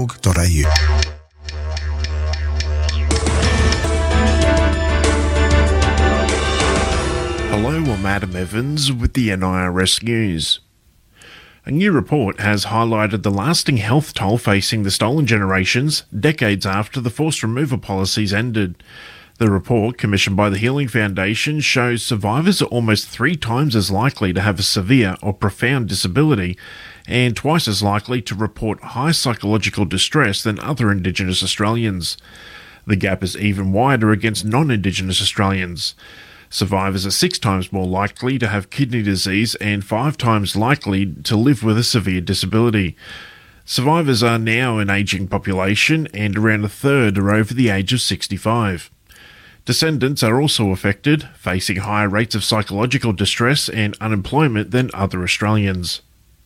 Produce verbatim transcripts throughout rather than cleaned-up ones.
dot a u. Hello, I'm Adam Evans with the N I R S News. A new report has highlighted the lasting health toll facing the stolen generations decades after the forced removal policies ended. The report, commissioned by the Healing Foundation, shows survivors are almost three times as likely to have a severe or profound disability and twice as likely to report high psychological distress than other Indigenous Australians. The gap is even wider against non-Indigenous Australians. Survivors are six times more likely to have kidney disease and five times likely to live with a severe disability. Survivors are now an ageing population, and around a third are over the age of sixty-five. Descendants are also affected, facing higher rates of psychological distress and unemployment than other Australians.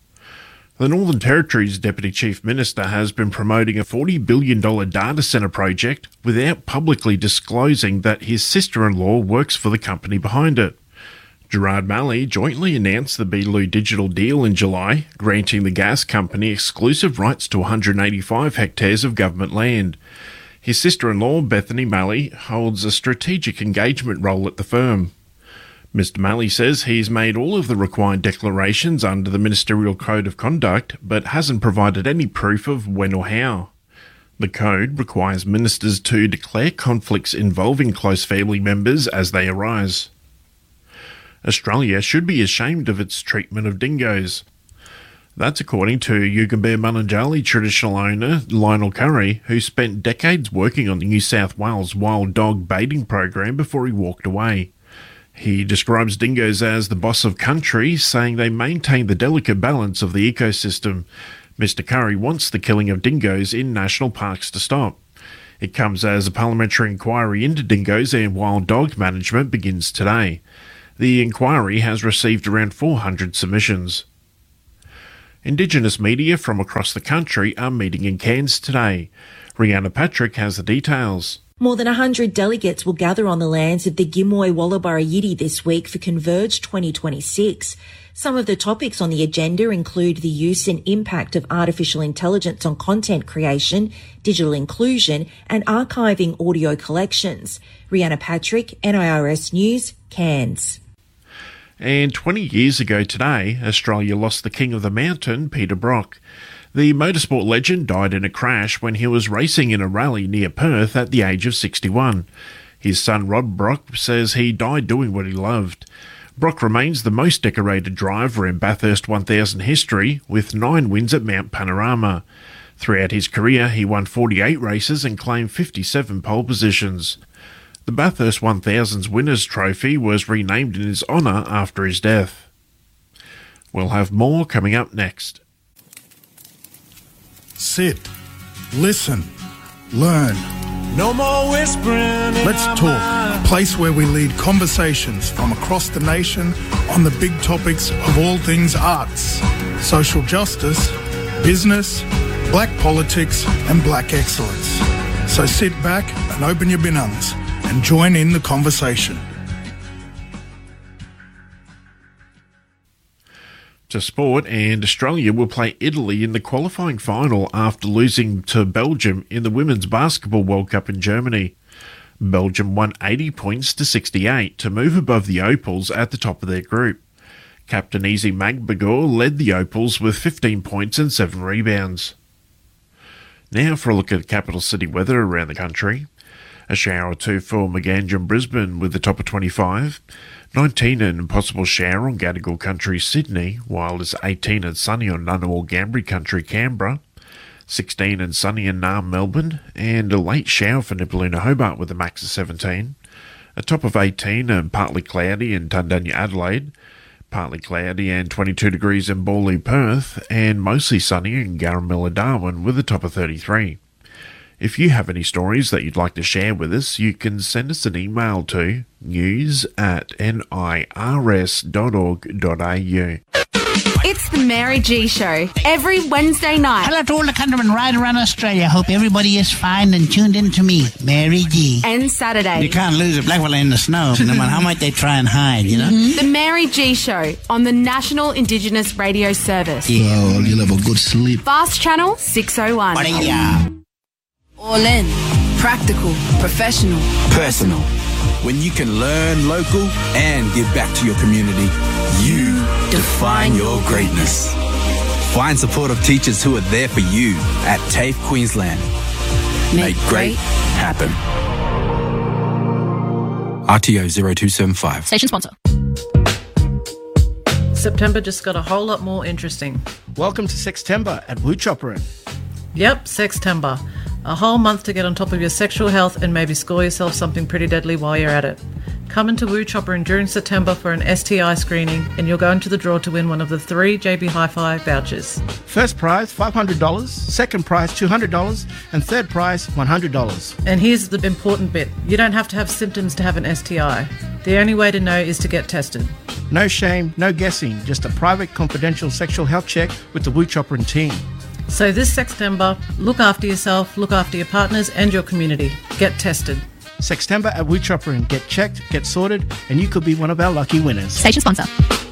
The Northern Territory's Deputy Chief Minister has been promoting a forty billion dollars data centre project without publicly disclosing that his sister-in-law works for the company behind it. Gerard Malley jointly announced the Beetaloo Digital deal in July, granting the gas company exclusive rights to one hundred eighty-five hectares of government land. His sister-in-law, Bethany Malley, holds a strategic engagement role at the firm. Mister Malley says he's made all of the required declarations under the Ministerial Code of Conduct, but hasn't provided any proof of when or how. The code requires ministers to declare conflicts involving close family members as they arise. Australia should be ashamed of its treatment of dingoes. That's according to Yugambeh Mununjali traditional owner Lionel Curry, who spent decades working on the New South Wales wild dog baiting program before he walked away. He describes dingoes as the boss of country, saying they maintain the delicate balance of the ecosystem. Mister Curry wants the killing of dingoes in national parks to stop. It comes as a parliamentary inquiry into dingoes and wild dog management begins today. The inquiry has received around four hundred submissions. Indigenous media from across the country are meeting in Cairns today. Rihanna Patrick has the details. More than one hundred delegates will gather on the lands of the Gimoy Wallaburra Yiddi this week for Converge twenty twenty-six. Some of the topics on the agenda include the use and impact of artificial intelligence on content creation, digital inclusion and archiving audio collections. Rihanna Patrick, N I R S News, Cairns. And twenty years ago today, Australia lost the king of the mountain, Peter Brock. The motorsport legend died in a crash when he was racing in a rally near Perth at the age of sixty-one. His son Rob Brock says he died doing what he loved. Brock remains the most decorated driver in Bathurst one thousand history, with nine wins at Mount Panorama. Throughout his career, he won forty-eight races and claimed fifty-seven pole positions. The Bathurst one thousand's Winners' Trophy was renamed in his honour after his death. We'll have more coming up next. Sit, listen, learn. No more whispering. Let's talk, a place where we lead conversations from across the nation on the big topics of all things arts, social justice, business, black politics and black excellence. So sit back and open your binungs and join in the conversation. To sport, and Australia will play Italy in the qualifying final after losing to Belgium in the Women's Basketball World Cup in Germany. Belgium won eighty points to sixty-eight to move above the Opals at the top of their group. Captain Easy Magbagor led the Opals with fifteen points and seven rebounds. Now for a look at capital city weather around the country. A shower or two for Magandra, Brisbane with the top of twenty-five. nineteen and possible shower on Gadigal Country, Sydney, while it's eighteen and sunny on Ngunnawal Gambri Country, Canberra. sixteen and sunny in Naarm, Melbourne, and a late shower for Nipaluna, Hobart with a max of seventeen. A top of eighteen and partly cloudy in Tundanya, Adelaide. Partly cloudy and twenty-two degrees in Bawley, Perth, and mostly sunny in Garamilla, Darwin with a top of thirty-three. If you have any stories that you'd like to share with us, you can send us an email to news at nirs dot org dot a u. It's the Mary G Show, every Wednesday night. Hello to all the countrymen right around Australia. Hope everybody is fine and tuned in to me, Mary G. And Saturday. You can't lose a black fella in the snow, no matter how much they try and hide, you know? Mm-hmm. The Mary G Show on the National Indigenous Radio Service. Yeah. Well, you'll have a good sleep. Fast Channel six oh one. Yeah. All in. Practical. Professional. Personal. When you can learn local and give back to your community, you define your greatness. Find supportive teachers who are there for you at TAFE Queensland. Make, Make great happen. R T O zero two seven five. Station sponsor. September just got a whole lot more interesting. Welcome to Sextember at Woochopperin. Yep, Sextember. A whole month to get on top of your sexual health and maybe score yourself something pretty deadly while you're at it. Come into Woochopperin during September for an S T I screening and you'll go into the draw to win one of the three J B Hi-Fi vouchers. First prize five hundred dollars, second prize two hundred dollars and third prize one hundred dollars. And here's the important bit. You don't have to have symptoms to have an S T I. The only way to know is to get tested. No shame, no guessing, just a private confidential sexual health check with the Woochopperin team. So this Sextember, look after yourself, look after your partners and your community. Get tested. Sextember at Woochopperin. Get checked, get sorted, and you could be one of our lucky winners. Station sponsor.